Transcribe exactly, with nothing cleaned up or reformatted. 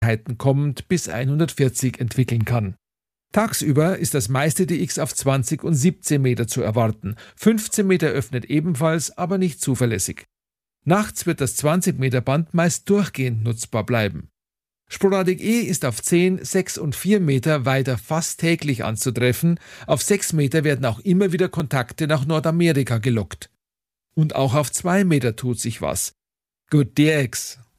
kommend bis hundertvierzig entwickeln kann. Tagsüber ist das meiste D X auf zwanzig und siebzehn Meter zu erwarten. fünfzehn Meter öffnet ebenfalls, aber nicht zuverlässig. Nachts wird das zwanzig Meter Band meist durchgehend nutzbar bleiben. Sporadik E ist auf zehn, sechs und vier Meter weiter fast täglich anzutreffen. Auf sechs Meter werden auch immer wieder Kontakte nach Nordamerika gelockt. Und auch auf zwei Meter tut sich was. Good D X!